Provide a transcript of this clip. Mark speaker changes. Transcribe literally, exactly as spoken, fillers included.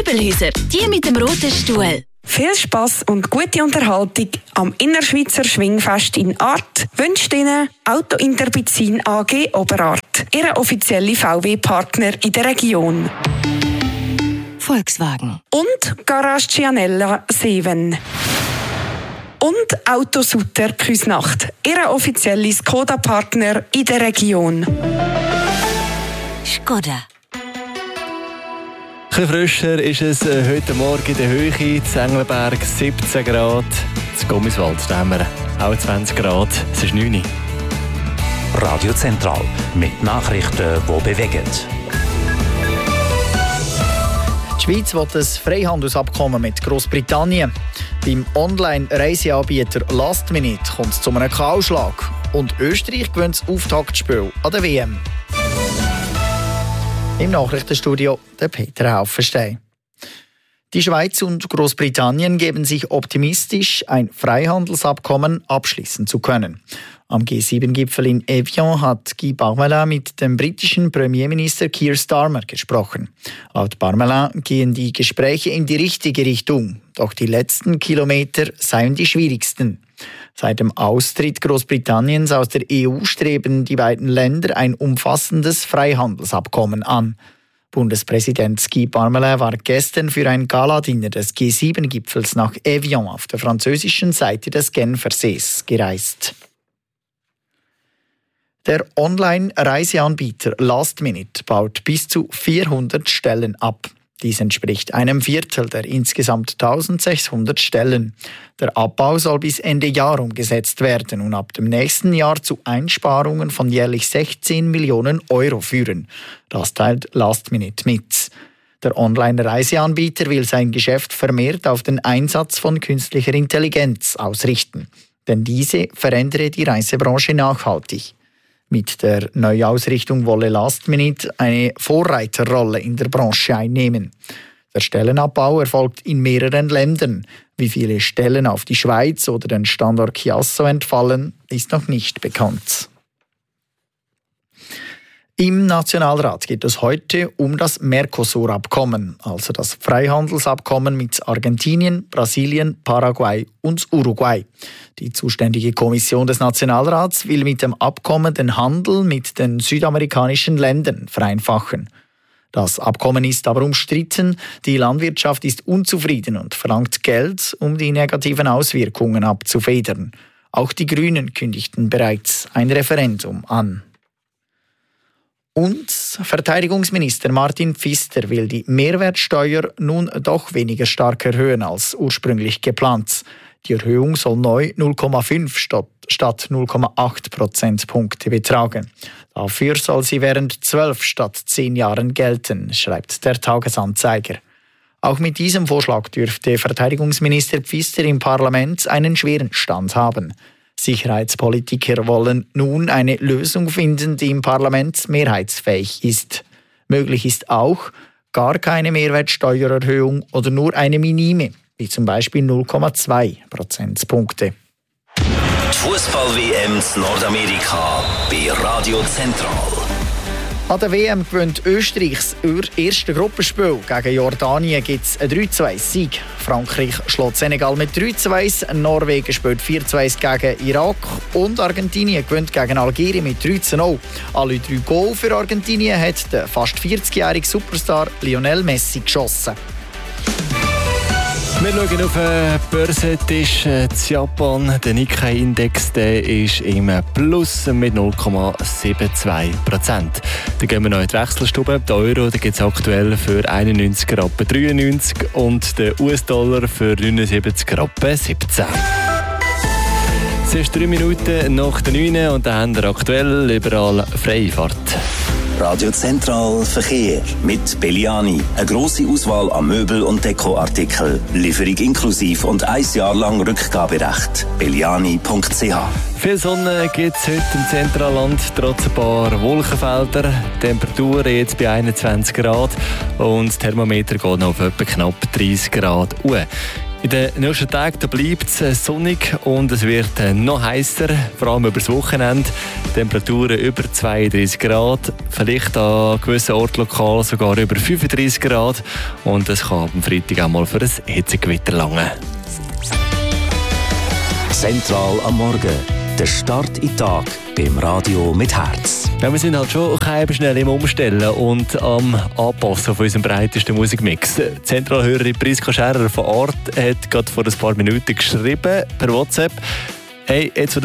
Speaker 1: Möbelhäuser, die mit dem roten Stuhl.
Speaker 2: Viel Spass und gute Unterhaltung am Innerschweizer Schwingfest in Art wünscht Ihnen Auto Interbizin A G Oberart, Ihr offizieller V W-Partner in der Region.
Speaker 1: Volkswagen.
Speaker 2: Und Garage Gianella sieben. Und Autosutter Küsnacht, Ihr offizieller Skoda-Partner in der Region.
Speaker 1: Skoda.
Speaker 3: Ein bisschen frischer ist es heute Morgen in der Höhe, in Engelberg siebzehn Grad, in Gommiswald da haben wir auch zwanzig Grad, es ist neun Uhr.
Speaker 4: Radio Zentral mit Nachrichten, die bewegen.
Speaker 5: Die Schweiz will ein Freihandelsabkommen mit Großbritannien. Beim Online-Reiseanbieter Last Minute kommt es zu einem Kahlschlag. Und Österreich gewinnt das Auftaktspiel an der W M. Im Nachrichtenstudio der Peter Haufenstein. Die Schweiz und Großbritannien geben sich optimistisch, ein Freihandelsabkommen abschließen zu können. Am G sieben Gipfel in Evian hat Guy Parmelin mit dem britischen Premierminister Keir Starmer gesprochen. Laut Parmelin gehen die Gespräche in die richtige Richtung, doch die letzten Kilometer seien die schwierigsten. Seit dem Austritt Großbritanniens aus der E U streben die beiden Länder ein umfassendes Freihandelsabkommen an. Bundespräsident Guy Parmelin war gestern für ein Galadiner des G sieben Gipfels nach Evian auf der französischen Seite des Genfersees gereist. Der Online-Reiseanbieter Last Minute baut bis zu vierhundert Stellen ab. Dies entspricht einem Viertel der insgesamt eintausendsechshundert Stellen. Der Abbau soll bis Ende Jahr umgesetzt werden und ab dem nächsten Jahr zu Einsparungen von jährlich sechzehn Millionen Euro führen. Das teilt Last Minute mit. Der Online-Reiseanbieter will sein Geschäft vermehrt auf den Einsatz von künstlicher Intelligenz ausrichten. Denn diese verändere die Reisebranche nachhaltig. Mit der Neuausrichtung wolle Last Minute eine Vorreiterrolle in der Branche einnehmen. Der Stellenabbau erfolgt in mehreren Ländern. Wie viele Stellen auf die Schweiz oder den Standort Chiasso entfallen, ist noch nicht bekannt. Im Nationalrat geht es heute um das Mercosur-Abkommen, also das Freihandelsabkommen mit Argentinien, Brasilien, Paraguay und Uruguay. Die zuständige Kommission des Nationalrats will mit dem Abkommen den Handel mit den südamerikanischen Ländern vereinfachen. Das Abkommen ist aber umstritten, die Landwirtschaft ist unzufrieden und verlangt Geld, um die negativen Auswirkungen abzufedern. Auch die Grünen kündigten bereits ein Referendum an. Und Verteidigungsminister Martin Pfister will die Mehrwertsteuer nun doch weniger stark erhöhen als ursprünglich geplant. Die Erhöhung soll neu null Komma fünf statt null Komma acht Prozentpunkte betragen. Dafür soll sie während zwölf statt zehn Jahren gelten, schreibt der Tagesanzeiger. Auch mit diesem Vorschlag dürfte Verteidigungsminister Pfister im Parlament einen schweren Stand haben. Sicherheitspolitiker wollen nun eine Lösung finden, die im Parlament mehrheitsfähig ist. Möglich ist auch gar keine Mehrwertsteuererhöhung oder nur eine minime, wie zum Beispiel null Komma zwei Prozentpunkte.
Speaker 4: Die Fußball-W M in Nordamerika bei Radio Zentral.
Speaker 5: An der W M gewinnt Österreichs erste Gruppenspiel. Gegen Jordanien gibt es einen drei zu eins Sieg. Frankreich schlägt Senegal mit drei zu eins. Norwegen spielt vier zu eins gegen Irak. Und Argentinien gewinnt gegen Algerien mit drei zu null. Alle drei Goal für Argentinien hat der fast vierzigjährige Superstar Lionel Messi geschossen.
Speaker 3: Wir schauen auf den Börsentisch in Japan. Der Nikkei-Index ist im Plus mit null Komma zweiundsiebzig Prozent. Dann gehen wir noch in die Wechselstube. Der Euro gibt es aktuell für einundneunzig Rappen dreiundneunzig und der U S-Dollar für neunundsiebzig Rappen siebzehn. Es ist drei Minuten nach der neun und da haben wir aktuell überall freie Fahrt.
Speaker 4: Radio Zentral Verkehr mit Belliani. Eine grosse Auswahl an Möbel- und Dekoartikeln. Lieferung inklusiv und ein Jahr lang Rückgaberecht. belliani punkt c h.
Speaker 3: Viel Sonne gibt es heute im Zentralland, trotz ein paar Wolkenfelder. Temperatur jetzt bei einundzwanzig Grad und das Thermometer geht noch auf etwa knapp dreißig Grad hoch. In den nächsten Tagen bleibt es sonnig und es wird noch heißer, vor allem über das Wochenende. Temperaturen über zweiunddreißig Grad, vielleicht an gewissen Orten lokal sogar über fünfunddreißig Grad. Und es kann am Freitag auch mal für ein Hitzegewitter langen.
Speaker 4: Zentral am Morgen. Der Start in den Tag beim Radio mit Herz.
Speaker 3: Ja, wir sind halt schon schnell im Umstellen und am Anpassen von unserem breitesten Musikmix. Zentralhörerin Priska Scherer von Art hat gerade vor ein paar Minuten geschrieben per WhatsApp: Hey, jetzt, wo